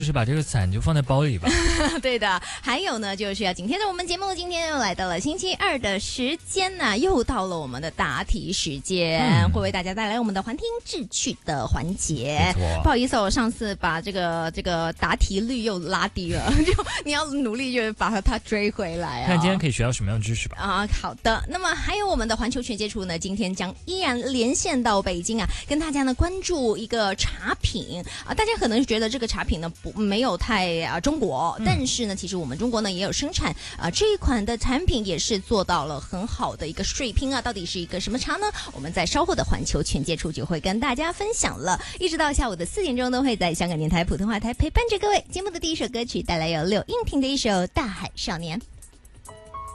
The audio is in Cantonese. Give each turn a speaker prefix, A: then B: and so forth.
A: 就是把这个伞就放在包里吧。
B: 对的，还有呢，就是要紧贴着我们节目，今天又来到了星期二的时间呢，又到了我们的答题时间，会为大家带来我们的环听智趣的环节。不好意思，我上次把这个答题率又拉低了，就你要努力就是把它追回来啊。
A: 看今天可以学到什么样的知识吧。
B: 啊，好的。那么还有我们的环球全接触呢，今天将依然连线到北京啊，跟大家呢关注一个茶品啊，大家可能是觉得这个茶品呢没有太中国，但是呢，其实我们中国呢也有生产这一款的产品也是做到了很好的一个水平啊，到底是一个什么茶呢？我们在稍后的环球全接触就会跟大家分享了，一直到下午的4点钟都会在香港电台普通话台陪伴着各位。节目的第一首歌曲带来由柳应廷的一首《大海少年》。